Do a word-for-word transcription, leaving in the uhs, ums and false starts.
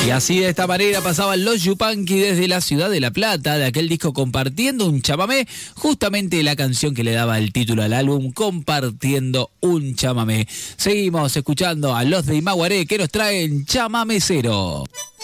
Y así de esta manera pasaban los Yupanqui desde la ciudad de La Plata, de aquel disco Compartiendo un Chamamé, justamente la canción que le daba el título al álbum, Compartiendo un Chamamé. Seguimos escuchando a los de Imaguaré que nos traen Chamamé Cero.